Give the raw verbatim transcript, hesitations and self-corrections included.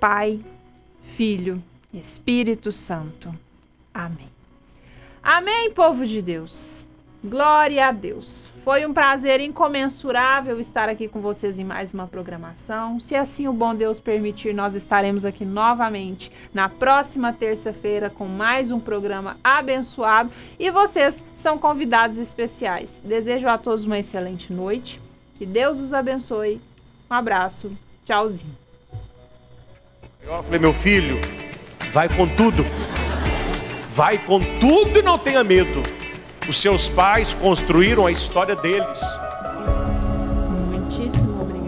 Pai, Filho, Espírito Santo. Amém. Amém, povo de Deus. Glória a Deus. Foi um prazer incomensurável estar aqui com vocês em mais uma programação. Se assim o bom Deus permitir, nós estaremos aqui novamente na próxima terça-feira com mais um programa abençoado. E vocês são convidados especiais. Desejo a todos uma excelente noite. Que Deus os abençoe. Um abraço. Tchauzinho. Eu falei, meu filho, vai com tudo. Vai com tudo e não tenha medo. Os seus pais construíram a história deles.